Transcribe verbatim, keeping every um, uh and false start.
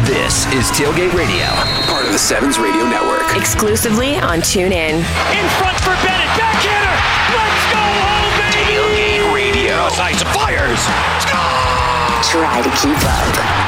This is Tailgate Radio, part of the Sevens Radio Network. Exclusively on TuneIn. In front for Bennett, backhander. Let's go home, baby. Tailgate Radio. Sights fires. Score! Try to keep up.